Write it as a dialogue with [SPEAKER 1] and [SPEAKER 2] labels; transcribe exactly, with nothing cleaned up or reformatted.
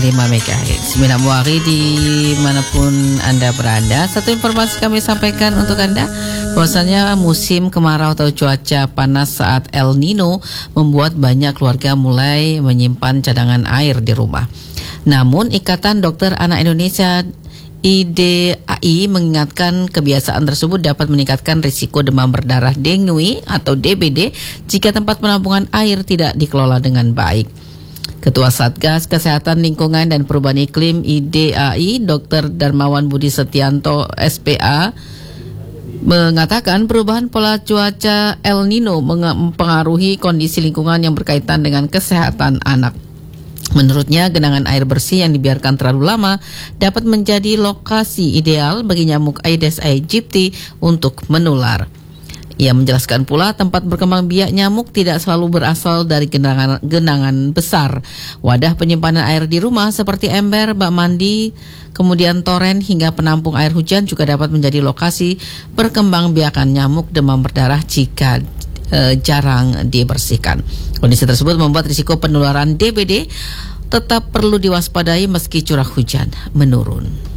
[SPEAKER 1] lima megahertz. Mina Muari dimanapun Anda berada. Satu informasi kami sampaikan untuk Anda, bahwasanya musim kemarau atau cuaca panas saat El Nino membuat banyak keluarga mulai menyimpan cadangan air di rumah. Namun Ikatan Dokter Anak Indonesia I D A I mengingatkan kebiasaan tersebut dapat meningkatkan risiko demam berdarah dengue atau D B D jika tempat penampungan air tidak dikelola dengan baik. Ketua Satgas Kesehatan Lingkungan dan Perubahan Iklim I D A I, Dokter Darmawan Budi Setianto, S P A, mengatakan perubahan pola cuaca El Nino mempengaruhi kondisi lingkungan yang berkaitan dengan kesehatan anak. Menurutnya, genangan air bersih yang dibiarkan terlalu lama dapat menjadi lokasi ideal bagi nyamuk Aedes aegypti untuk menular. Ia menjelaskan pula tempat berkembang biak nyamuk tidak selalu berasal dari genangan, genangan besar. Wadah penyimpanan air di rumah seperti ember, bak mandi, kemudian toren hingga penampung air hujan juga dapat menjadi lokasi berkembang biakan nyamuk demam berdarah jika e, jarang dibersihkan. Kondisi tersebut membuat risiko penularan D B D tetap perlu diwaspadai meski curah hujan menurun.